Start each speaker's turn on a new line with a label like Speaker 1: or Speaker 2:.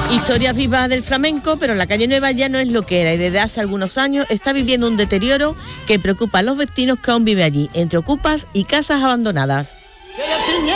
Speaker 1: Historias vivas del flamenco, pero la calle Nueva ya no es lo que era y desde hace algunos años está viviendo un deterioro que preocupa a los vecinos que aún viven allí, entre ocupas y casas abandonadas.